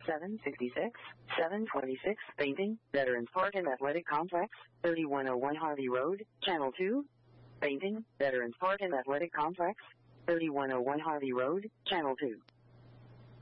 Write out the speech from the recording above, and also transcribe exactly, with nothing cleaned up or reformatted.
seven sixty-six, seven twenty-six, Painting, Veterans Park and Athletic Complex, thirty-one oh one Harvey Road, Channel two. Painting, Veterans Park and Athletic Complex, thirty-one oh one Harvey Road, Channel two.